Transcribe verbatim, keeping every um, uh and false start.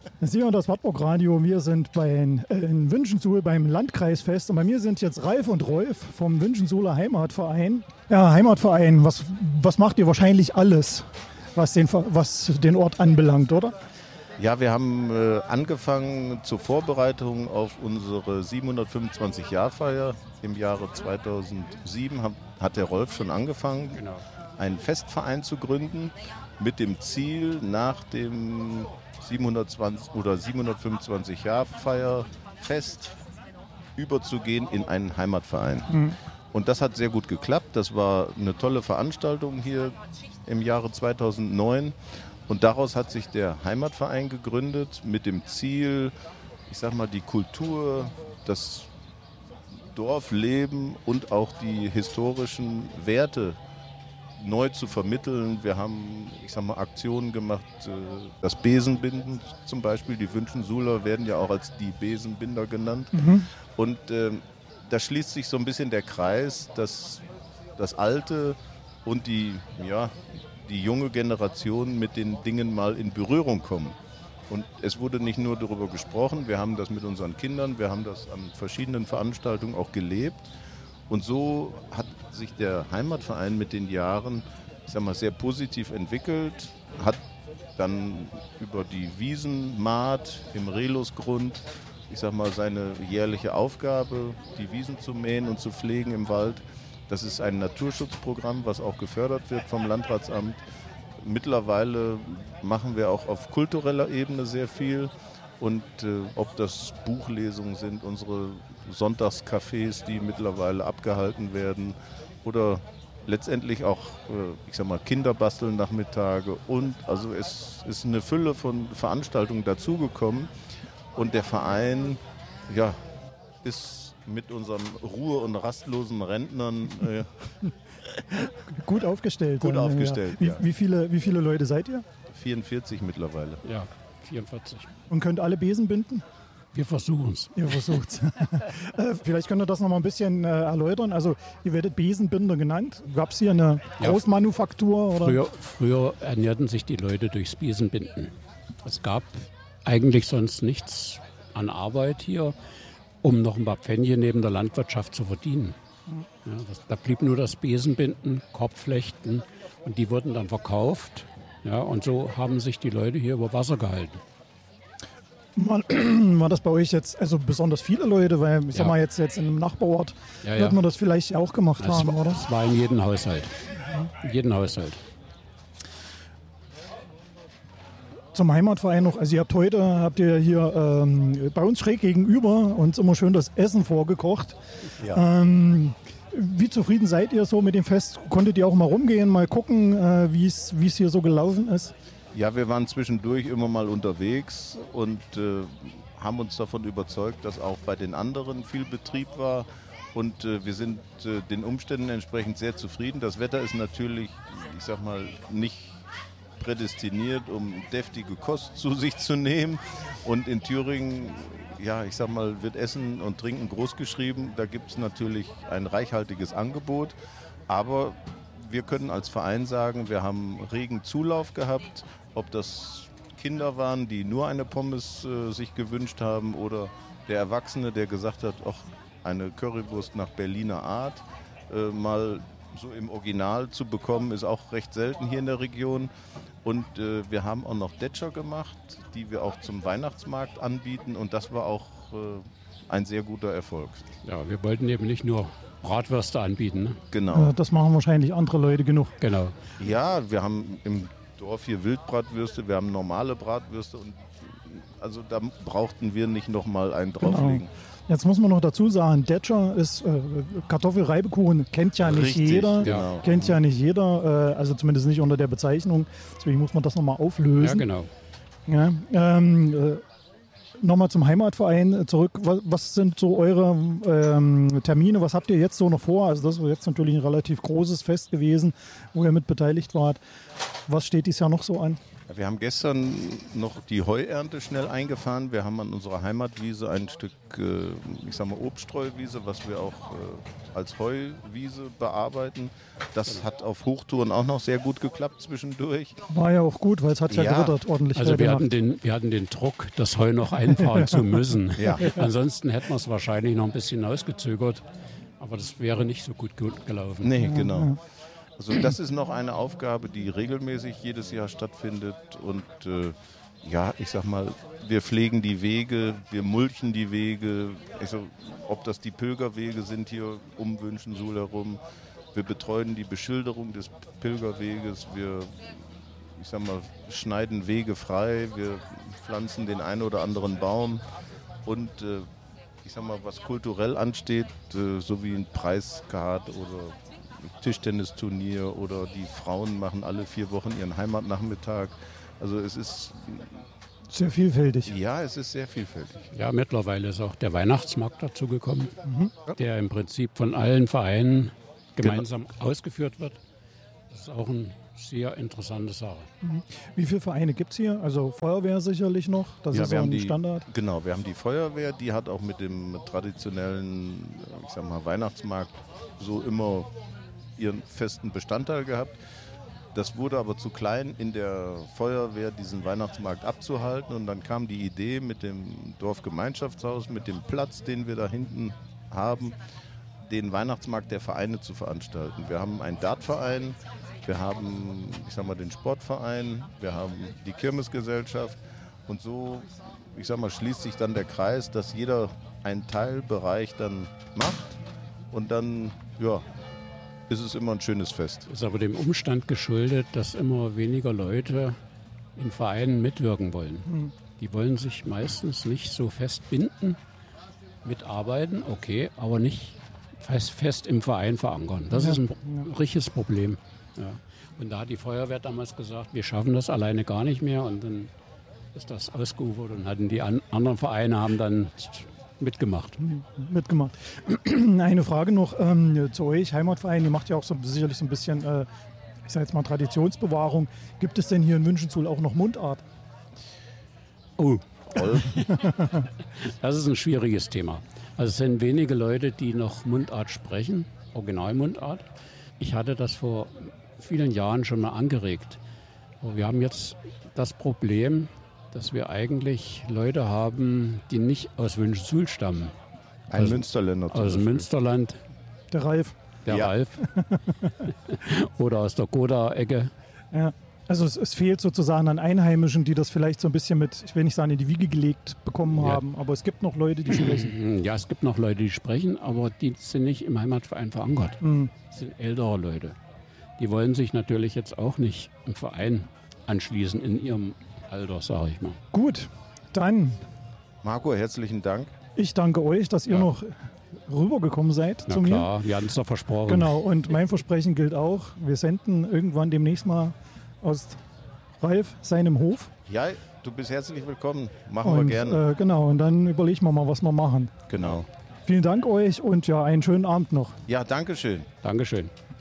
Sie hören das Wartburg Radio. Wir sind bei, äh, in Wünschensuhl beim Landkreisfest und bei mir sind jetzt Ralf und Rolf vom Wünschensuhler Heimatverein. Ja, Heimatverein, was, was macht ihr? Wahrscheinlich alles, was den, was den Ort anbelangt, oder? Ja, wir haben äh, angefangen zur Vorbereitung auf unsere siebenhundertfünfundzwanzig-Jahr-Feier im Jahre zweitausendsieben. Hat, hat der Rolf schon angefangen, genau. einen Festverein zu gründen mit dem Ziel, nach dem siebenhundertzwanzig oder siebenhundertfünfundzwanzig-Jahr-Feier-Fest überzugehen in einen Heimatverein. Mhm. Und das hat sehr gut geklappt. Das war eine tolle Veranstaltung hier im Jahre zweitausendneun. Und daraus hat sich der Heimatverein gegründet mit dem Ziel, ich sag mal, die Kultur, das Dorfleben und auch die historischen Werte neu zu vermitteln. Wir haben, ich sag mal, Aktionen gemacht, das Besenbinden zum Beispiel. Die Wünschensuhler werden ja auch als die Besenbinder genannt. Mhm. Und äh, da schließt sich so ein bisschen der Kreis, dass das Alte und die, ja, die junge Generation mit den Dingen mal in Berührung kommen. Und es wurde nicht nur darüber gesprochen, wir haben das mit unseren Kindern, wir haben das an verschiedenen Veranstaltungen auch gelebt. Und so hat sich der Heimatverein mit den Jahren, ich sag mal, sehr positiv entwickelt, hat dann über die Wiesenmaat im Relusgrund, ich sag mal, seine jährliche Aufgabe, die Wiesen zu mähen und zu pflegen im Wald. Das ist ein Naturschutzprogramm, was auch gefördert wird vom Landratsamt. Mittlerweile machen wir auch auf kultureller Ebene sehr viel. Und äh, ob das Buchlesungen sind, unsere Sonntagscafés, die mittlerweile abgehalten werden, oder letztendlich auch, äh, ich sag mal, Kinderbasteln-Nachmittage. Und also es ist eine Fülle von Veranstaltungen dazugekommen. Und der Verein, ja, ist mit unseren Ruhe- und rastlosen Rentnern äh, gut aufgestellt. Gut dann, aufgestellt, ja. Wie, ja. wie, viele, wie viele Leute seid ihr? vierundvierzig mittlerweile. Ja, vierundvierzig. Und könnt alle Besen binden? Wir versuchen es. Ihr versucht es. Vielleicht könnt ihr das noch mal ein bisschen äh, erläutern. Also ihr werdet Besenbinder genannt. Gab es hier eine Ja, Großmanufaktur? Oder? Früher, früher ernährten sich die Leute durchs Besenbinden. Es gab eigentlich sonst nichts an Arbeit hier, um noch ein paar Pfennige neben der Landwirtschaft zu verdienen. Ja, das, da blieb nur das Besenbinden, Korbflechten und die wurden dann verkauft. Ja, und so haben sich die Leute hier über Wasser gehalten. War, war das bei euch jetzt also besonders viele Leute? Weil ich sag Ja. mal jetzt, jetzt in einem Nachbarort Ja, wird ja. man das vielleicht auch gemacht Das haben, war, oder? das war in jedem Haushalt. In jedem Haushalt. Zum Heimatverein noch, also ihr habt heute, habt ihr hier ähm, bei uns schräg gegenüber uns immer schön das Essen vorgekocht. Ja. Ähm, wie zufrieden seid ihr so mit dem Fest? Konntet ihr auch mal rumgehen, mal gucken, äh, wie es hier so gelaufen ist? Ja, wir waren zwischendurch immer mal unterwegs und äh, haben uns davon überzeugt, dass auch bei den anderen viel Betrieb war. Und äh, wir sind äh, den Umständen entsprechend sehr zufrieden. Das Wetter ist natürlich, ich sag mal, nicht prädestiniert, um deftige Kost zu sich zu nehmen. Und in Thüringen, ja, ich sag mal, wird Essen und Trinken groß geschrieben. Da gibt es natürlich ein reichhaltiges Angebot. Aber wir können als Verein sagen, wir haben regen Zulauf gehabt. Ob das Kinder waren, die nur eine Pommes äh, sich gewünscht haben, oder der Erwachsene, der gesagt hat, ach, eine Currywurst nach Berliner Art, äh, mal so im Original zu bekommen, ist auch recht selten hier in der Region. Und äh, wir haben auch noch Detscher gemacht, die wir auch zum Weihnachtsmarkt anbieten. Und das war auch äh, ein sehr guter Erfolg. Ja, wir wollten eben nicht nur Bratwürste anbieten. Ne? Genau. Äh, das machen wahrscheinlich andere Leute genug. Genau. Ja, wir haben im Dorf hier Wildbratwürste, wir haben normale Bratwürste. Und also da brauchten wir nicht nochmal einen drauflegen. Genau. Jetzt muss man noch dazu sagen, Detscher ist äh, Kartoffelreibekuchen, kennt ja nicht Richtig, jeder. genau. Kennt ja nicht jeder, äh, also zumindest nicht unter der Bezeichnung. Deswegen muss man das nochmal auflösen. Ja, genau. Ja, ähm, äh, nochmal zum Heimatverein zurück. Was, was sind so eure ähm, Termine? Was habt ihr jetzt so noch vor? Also das ist jetzt natürlich ein relativ großes Fest gewesen, wo ihr mit beteiligt wart. Was steht dieses Jahr noch so an? Wir haben gestern noch die Heuernte schnell eingefahren. Wir haben an unserer Heimatwiese ein Stück, ich sag mal, Obststreuwiese, was wir auch als Heuwiese bearbeiten. Das hat auf Hochtouren auch noch sehr gut geklappt zwischendurch. War ja auch gut, weil es hat ja, ja gewittert ordentlich. Also wir hatten, den, wir hatten den Druck, das Heu noch einfahren zu müssen. Ja. Ansonsten hätten wir es wahrscheinlich noch ein bisschen ausgezögert. Aber das wäre nicht so gut gelaufen. Nee, genau. Also das ist noch eine Aufgabe, die regelmäßig jedes Jahr stattfindet. Und äh, ja, ich sag mal, wir pflegen die Wege, wir mulchen die Wege. Also, ob das die Pilgerwege sind hier um Wünschensuhl herum. Wir betreuen die Beschilderung des Pilgerweges. Wir, ich sag mal, schneiden Wege frei. Wir pflanzen den einen oder anderen Baum. Und äh, ich sag mal, was kulturell ansteht, äh, so wie ein Preiskart oder Tischtennisturnier oder die Frauen machen alle vier Wochen ihren Heimatnachmittag. Also es ist sehr vielfältig. Ja, es ist sehr vielfältig. Ja, mittlerweile ist auch der Weihnachtsmarkt dazu gekommen, mhm. der im Prinzip von allen Vereinen gemeinsam genau. ausgeführt wird. Das ist auch eine sehr interessante Sache. Mhm. Wie viele Vereine gibt es hier? Also Feuerwehr sicherlich noch, das ja, ist wir so haben ein die, Standard. Genau, wir haben die Feuerwehr, die hat auch mit dem traditionellen, ich sag mal, Weihnachtsmarkt so immer ihren festen Bestandteil gehabt. Das wurde aber zu klein in der Feuerwehr, diesen Weihnachtsmarkt abzuhalten. Und dann kam die Idee mit dem Dorfgemeinschaftshaus, mit dem Platz, den wir da hinten haben, den Weihnachtsmarkt der Vereine zu veranstalten. Wir haben einen Dartverein, wir haben, ich sag mal, den Sportverein, wir haben die Kirmesgesellschaft. Und so, ich sag mal, schließt sich dann der Kreis, dass jeder einen Teilbereich dann macht. Und dann, ja, ist es immer ein schönes Fest. Ist aber dem Umstand geschuldet, dass immer weniger Leute in Vereinen mitwirken wollen. Mhm. Die wollen sich meistens nicht so fest binden, mitarbeiten, okay, aber nicht fest, fest im Verein verankern. Das ja. ist ein ja. richtiges Problem. Ja. Und da hat die Feuerwehr damals gesagt, wir schaffen das alleine gar nicht mehr. Und dann ist das ausgeufert und hatten die an, anderen Vereine haben dann mitgemacht. Mitgemacht. Eine Frage noch ähm, zu euch, Heimatverein. Ihr macht ja auch so, sicherlich so ein bisschen, äh, ich sage jetzt mal, Traditionsbewahrung. Gibt es denn hier in Wünschensuhl auch noch Mundart? Oh, das ist ein schwieriges Thema. Also es sind wenige Leute, die noch Mundart sprechen, Originalmundart. Ich hatte das vor vielen Jahren schon mal angeregt. Aber wir haben jetzt das Problem, dass wir eigentlich Leute haben, die nicht aus Wünschensuhl stammen. Ein also, Münsterländer zum Aus Beispiel. dem Münsterland. Der Ralf. Der ja. Ralf. Oder aus der Goda-Ecke. Ja. Also es, es fehlt sozusagen an Einheimischen, die das vielleicht so ein bisschen mit, ich will nicht sagen, in die Wiege gelegt bekommen ja. haben, aber es gibt noch Leute, die sprechen. Ja, es gibt noch Leute, die sprechen, aber die sind nicht im Heimatverein verankert. Mhm. Das sind ältere Leute. Die wollen sich natürlich jetzt auch nicht im Verein anschließen in ihrem Alter, sage ich mal. Gut, dann. Marco, herzlichen Dank. Ich danke euch, dass ihr ja. noch rübergekommen seid Na zu klar, mir. wir hatten es doch versprochen. Genau, und mein Versprechen gilt auch. Wir senden irgendwann demnächst mal aus Ralf seinem Hof. Ja, du bist herzlich willkommen. Machen und, wir gerne. Äh, genau, und dann überlegen wir mal, was wir machen. Genau. Vielen Dank euch und ja, einen schönen Abend noch. Ja, danke schön. Dankeschön.